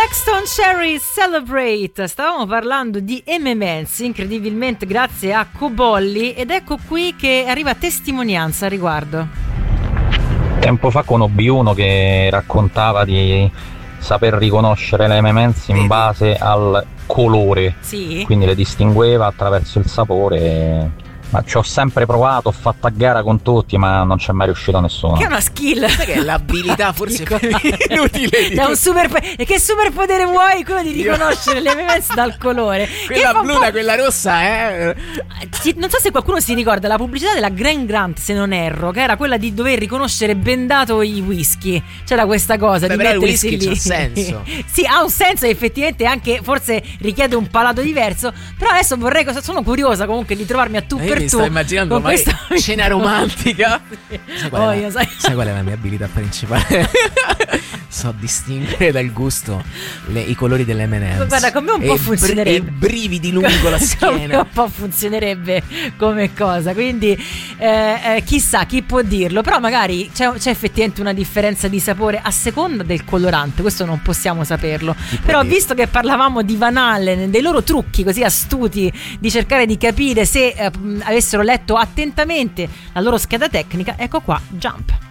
Blackstone Cherry Celebrate. Stavamo parlando di M&M's, incredibilmente grazie a Cobolli, ed ecco qui che arriva testimonianza a riguardo. Tempo fa conobbi uno che raccontava di saper riconoscere le M&M's in base al colore, sì, quindi le distingueva attraverso il sapore. Ma ci ho sempre provato, ho fatto a gara con tutti, ma non c'è mai riuscito nessuno. Che è una skill. Sai che è l'abilità forse inutile di un e che superpotere vuoi? Quello di riconoscere le M&M's dal colore. Quella blu da quella rossa, non so se qualcuno si ricorda la pubblicità della Grant Grant, se non erro, che era quella di dover riconoscere bendato i whisky. C'era questa cosa. Beh, di però il mettersi whisky lì. c'ha senso. Sì, ha un senso e effettivamente anche forse richiede un palato diverso. Però adesso sono curiosa comunque di trovarmi a tu per mi sto immaginando questa scena romantica. Sai qual è la mia abilità principale? So distinguere dal gusto i colori delle M&M's. Guarda, con me un po' funzionerebbe. E brividi lungo la schiena. Un po' funzionerebbe come cosa. Quindi chissà, chi può dirlo. Però magari c'è effettivamente una differenza di sapore a seconda del colorante. Questo non possiamo saperlo. Però visto che parlavamo di Van Allen, dei loro trucchi così astuti di cercare di capire se avessero letto attentamente la loro scheda tecnica, ecco qua Jump.